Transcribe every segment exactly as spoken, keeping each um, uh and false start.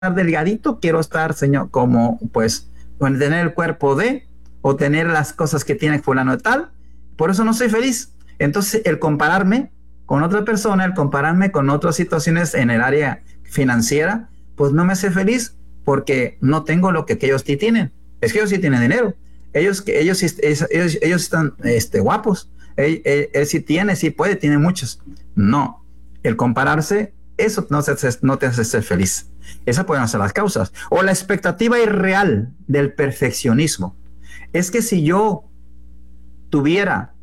delgadito, quiero estar, señor, como, pues, con tener el cuerpo de, o tener las cosas que tiene fulano de tal, por eso no soy feliz. Entonces, el compararme con otra persona, el compararme con otras situaciones en el área financiera, pues no me hace feliz porque no tengo lo que, que ellos sí tienen. Es que ellos sí tienen dinero. Ellos, ellos, ellos, ellos, ellos están este, guapos. Él, él, él sí tiene, sí puede, tiene muchos. No. El compararse, eso no te, no te hace ser feliz. Esas pueden ser las causas. O la expectativa irreal del perfeccionismo. Es que si yo tuviera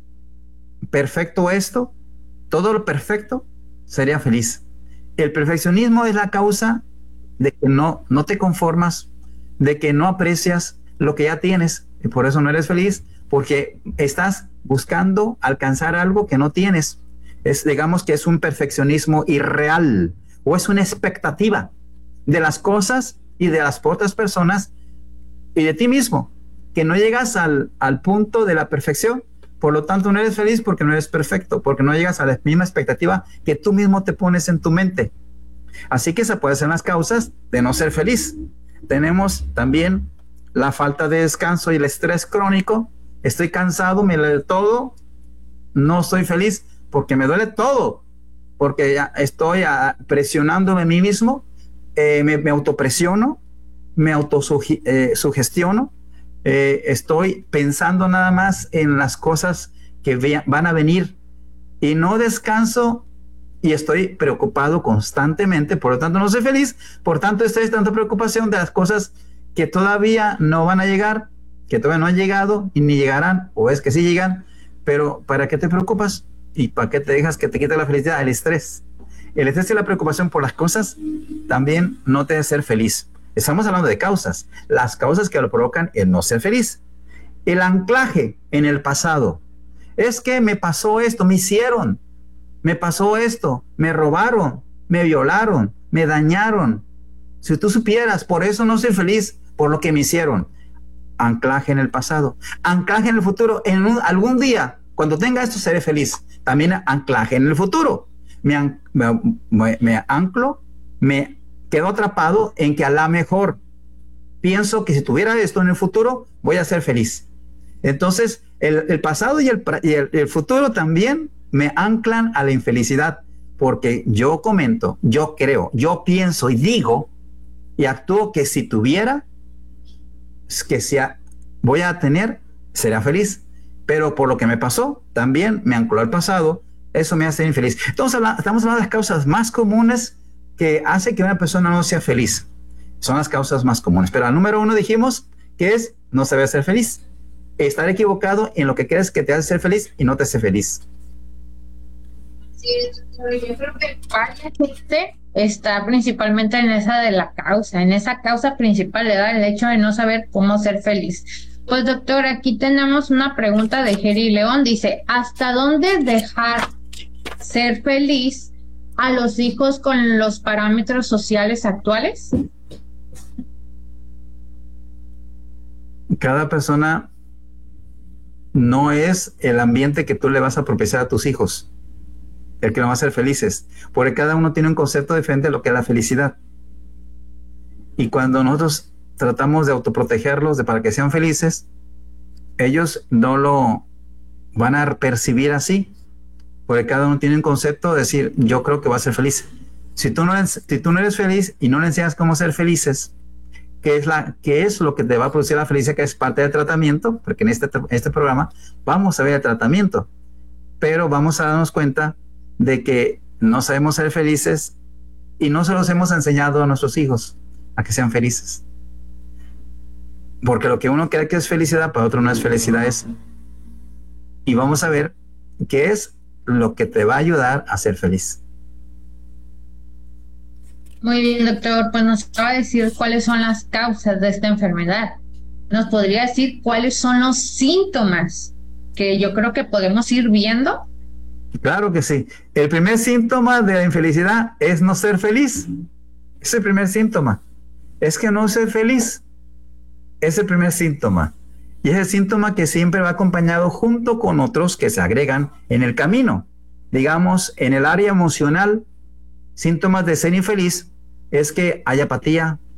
perfecto esto, todo lo perfecto, sería feliz. El perfeccionismo es la causa de que no, no te conformas, de que no aprecias lo que ya tienes, y por eso no eres feliz, porque estás buscando alcanzar algo que no tienes. Es, digamos que es un perfeccionismo irreal, o es una expectativa de las cosas y de las otras personas y de ti mismo, que no llegas al, al punto de la perfección. Por lo tanto, no eres feliz porque no eres perfecto, porque no llegas a la misma expectativa que tú mismo te pones en tu mente. Así que esas pueden ser las causas de no ser feliz. Tenemos también la falta de descanso y el estrés crónico. Estoy cansado, me duele todo, no estoy feliz porque me duele todo, porque ya estoy a, presionándome a mí mismo, eh, me, me autopresiono, me autosugestiono. Eh, estoy pensando nada más en las cosas que ve, van a venir y no descanso y estoy preocupado constantemente, por lo tanto no soy feliz, por tanto estoy en tanta preocupación de las cosas que todavía no van a llegar, que todavía no han llegado y ni llegarán, o es que sí llegan, pero ¿para qué te preocupas? ¿Y para qué te dejas que te quite la felicidad? El estrés. El estrés y la preocupación por las cosas también no te hace ser feliz. Estamos hablando de causas, las causas que lo provocan el no ser feliz. El anclaje en el pasado. Es que me pasó esto, me hicieron, me pasó esto, me robaron, me violaron, me dañaron. Si tú supieras, por eso no soy feliz, por lo que me hicieron. Anclaje en el pasado. Anclaje en el futuro. En un, algún día, cuando tenga esto, seré feliz. También anclaje en el futuro. Me, an, me, me, me anclo, me quedo atrapado en que a la mejor pienso que si tuviera esto en el futuro, voy a ser feliz. Entonces, el, el pasado y, el, y el, el futuro también me anclan a la infelicidad, porque yo comento, yo creo, yo pienso y digo y actúo que si tuviera, que sea, voy a tener, será feliz. Pero por lo que me pasó, también me ancló al pasado, eso me hace infeliz. Entonces, estamos hablando de las causas más comunes que hace que una persona no sea feliz. Son las causas más comunes. Pero al número uno dijimos que es no saber ser feliz. Estar equivocado en lo que crees que te hace ser feliz y no te hace feliz. Sí, yo creo que varias gente está principalmente en esa de la causa, en esa causa principal le da el hecho de no saber cómo ser feliz. Pues doctor, aquí tenemos una pregunta de Jerry León, dice, ¿hasta dónde dejar ser feliz a los hijos con los parámetros sociales actuales? Cada persona no es el ambiente que tú le vas a propiciar a tus hijos el que lo va a hacer felices, porque cada uno tiene un concepto diferente de lo que es la felicidad. Y cuando nosotros tratamos de autoprotegerlos de para que sean felices, ellos no lo van a percibir así, porque cada uno tiene un concepto de decir, yo creo que va a ser feliz. Si tú no eres, si tú no eres feliz y no le enseñas cómo ser felices, ¿qué es, la, qué es lo que te va a producir la felicidad? Que es parte del tratamiento, porque en este, este programa vamos a ver el tratamiento, pero vamos a darnos cuenta de que no sabemos ser felices y no se los hemos enseñado a nuestros hijos a que sean felices. Porque lo que uno cree que es felicidad, para otro no es felicidad es. Y vamos a ver qué es lo que te va a ayudar a ser feliz. Muy bien, doctor. Pues nos va a decir cuáles son las causas de esta enfermedad. ¿Nos podría decir cuáles son los síntomas que yo creo que podemos ir viendo? Claro que sí. El primer síntoma de la infelicidad es no ser feliz. Es el primer síntoma. Es que no ser feliz. Es el primer síntoma. Y es el síntoma que siempre va acompañado junto con otros que se agregan en el camino. Digamos, en el área emocional, síntomas de ser infeliz es que hay apatía,